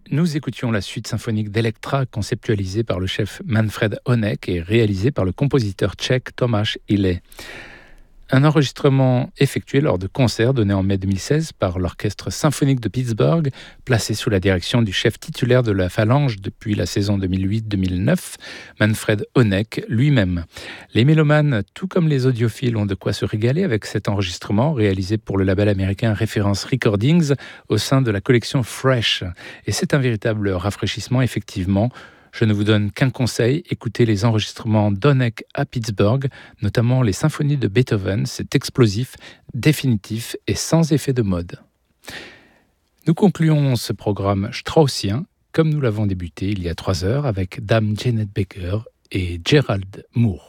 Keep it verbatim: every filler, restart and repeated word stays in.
Nous écoutions la suite symphonique d'Elektra conceptualisée par le chef Manfred Honeck et réalisée par le compositeur tchèque Tomáš Hilý. Un enregistrement effectué lors de concerts donnés en mai deux mille seize par l'Orchestre symphonique de Pittsburgh, placé sous la direction du chef titulaire de la Phalange depuis la saison deux mille huit deux mille neuf, Manfred Honeck lui-même. Les mélomanes, tout comme les audiophiles, ont de quoi se régaler avec cet enregistrement réalisé pour le label américain Reference Recordings au sein de la collection Fresh. Et c'est un véritable rafraîchissement, effectivement. Je ne vous donne qu'un conseil, écoutez les enregistrements d'Honeck à Pittsburgh, notamment les symphonies de Beethoven, c'est explosif, définitif et sans effet de mode. Nous concluons ce programme straussien, comme nous l'avons débuté il y a trois heures, avec Dame Janet Baker et Gerald Moore.